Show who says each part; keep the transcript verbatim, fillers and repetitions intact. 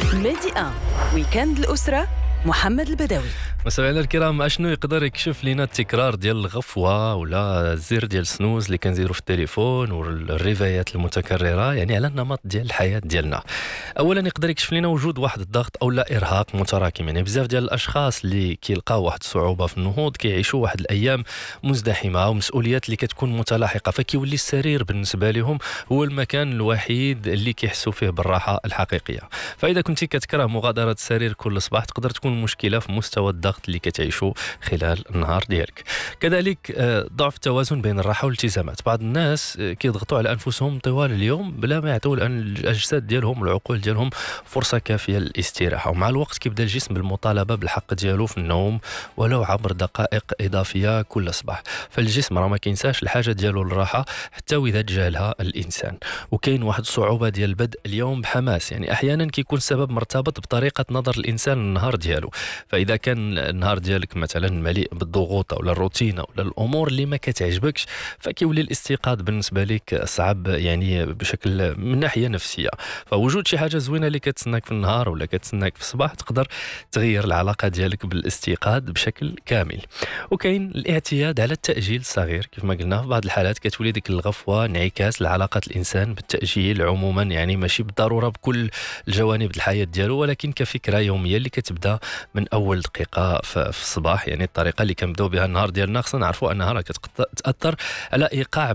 Speaker 1: ميدي واحد ويكاند الأسرة محمد البدوي.
Speaker 2: مستمعينا الكرام، اشنو يقدر يكشف لنا التكرار ديال الغفوه ولا الزر ديال سنوز اللي كنزيرو في التليفون والريفايات المتكرره يعني على النمط ديال الحياه ديالنا؟ اولا يقدر يكشف لنا وجود واحد الضغط او لا ارهاق متراكم. يعني بزاف ديال الاشخاص اللي كيلقاو واحد الصعوبه في النهوض كيعيشوا واحد الايام مزدحمه ومسؤوليات اللي كتكون متلاحقه، فكيولي السرير بالنسبه لهم هو المكان الوحيد اللي كيحسوا فيه بالراحه الحقيقيه. فاذا كنتي كتكره مغادره السرير كل صباح تقدر تكون مشكله في مستوى الضغط اللي كتعيشوا خلال النهار ديالك. كذلك ضعف التوازن بين الراحه والالتزامات. بعض الناس كيضغطوا على انفسهم طوال اليوم بلا ما يعطوا الاجساد ديالهم والعقول ديالهم فرصه كافيه للاستراحه، ومع الوقت كيبدا الجسم بالمطالبه بالحق ديالو في النوم ولو عبر دقائق اضافيه كل صباح. فالجسم راه ما كينساش الحاجه ديالو للراحه حتى واذا تجاهلها الانسان. وكاين واحد الصعوبه ديال بدء اليوم بحماس، يعني احيانا كيكون السبب مرتبط بطريقه نظر الانسان للنهار ديالو. فاذا كان النهار ديالك مثلا مليء بالضغوط ولا الروتين ولا الامور اللي ما كتعجبكش فكيولي الاستيقاظ بالنسبه لك صعب، يعني بشكل من ناحيه نفسيه. فوجود شي حاجه زوينه اللي كتسناك في النهار ولا كتسناك في الصباح تقدر تغير العلاقه ديالك بالاستيقاظ بشكل كامل. وكاين الاعتياد على التاجيل الصغير، كيف ما قلنا في بعض الحالات كتولي ديك الغفوه انعكاس لعلاقه الانسان بالتاجيل عموما، يعني ماشي بالضروره بكل الجوانب الحياه ديالو ولكن كفكره يوميه اللي كتبدا من اول دقيقه في الصباح. يعني الطريقه اللي كنبداو بها النهار ديالنا خصنا نعرفوا انها راه كتاثر على ايقاع